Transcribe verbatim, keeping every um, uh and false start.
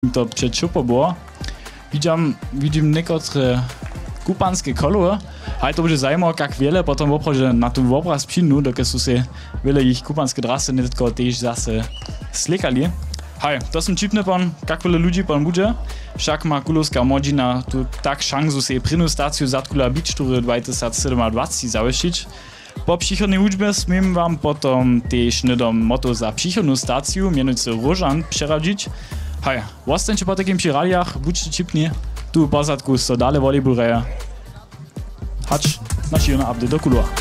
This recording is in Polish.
to przed ciupo było. Widziam, widzim niektóre kupanskie kolory, ale to będzie zajmowało, jak wiele potem oprože na tu obraz przyjdą, dokud są się wiele ich kupanskie drasy nie tylko też zase slikali. Hej, to są cipne pan, jak wiele ludzi pan będzie, však ma kulovská młodzina tu tak šansu się prynu staciju zatkula bić, który dwa tysiące dwadzieścia zawiesić. Po przychodnej uczbie smiem wam potom też nydom motto za przychodną staciju, mianujcy Różan, przeradzić. Hej, ostańcie po takim przy radiach, budźcie cipni, tu w posadku so dalej volejball reje. Hacz, na silny update do kulua.